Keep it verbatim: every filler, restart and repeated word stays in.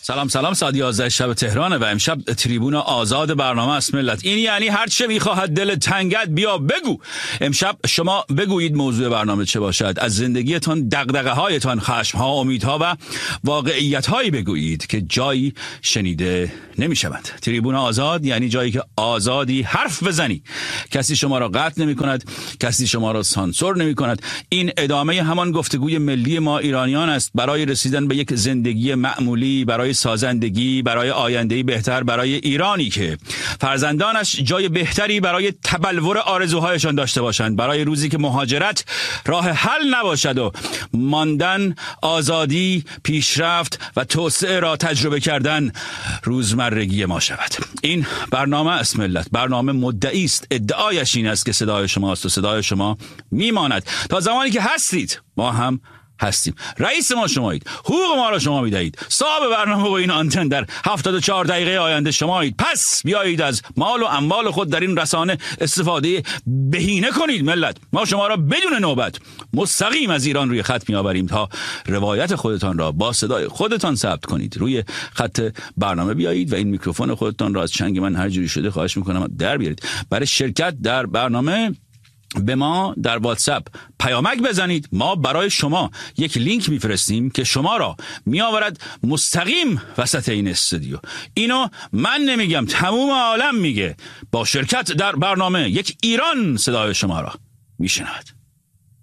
سلام سلام، ساعت یازده شب تهرانه و امشب تریبون آزاد برنامه است ملت. این یعنی هر چه میخواهد دل تنگت بیا بگو. امشب شما بگویید موضوع برنامه چه باشد. از زندگیتان، دغدغه هایتان، خشم ها، امیدها و واقعیت هایی بگویید که جایی شنیده نمیشوند. تریبون آزاد یعنی جایی که آزادی حرف بزنی، کسی شما را قطع نمی کند، کسی شما را سانسور نمی کند. این ادامه همان گفتگوی ملی ما ایرانیان است برای رسیدن به یک زندگی معمولی، برای سازندگی، برای آینده‌ای بهتر، برای ایرانی که فرزندانش جای بهتری برای تبلور آرزوهایشان داشته باشند، برای روزی که مهاجرت راه حل نباشد و ماندن، آزادی، پیشرفت و توسعه را تجربه کردن روزمرگی ما شود. این برنامه است ملت. برنامه مدعی است، ادعایش این است که صدای شماست و صدای شما میماند. تا زمانی که هستید ما هم هستیم. رئیس ما شمایید، حقوق ما را شما میدهید، صاحب برنامه و این آنتن در هفتاد و چهار دقیقه آینده شمایید. پس بیایید از مال و اموال خود در این رسانه استفاده بهینه کنید ملت. ما شما را بدون نوبت مستقیم از ایران روی خط میآوریم تا روایت خودتان را با صدای خودتان ثبت کنید. روی خط برنامه بیایید و این میکروفون خودتان را از چنگ من هر جوری شده خواهش میکنم در بیارید. برای شرکت در برنامه به ما در واتساپ پیامک بزنید. ما برای شما یک لینک میفرستیم که شما را میآورد مستقیم وسط این استودیو. اینو من نمیگم، تمام عالم میگه. با شرکت در برنامه یک ایران صدای شما را میشنود.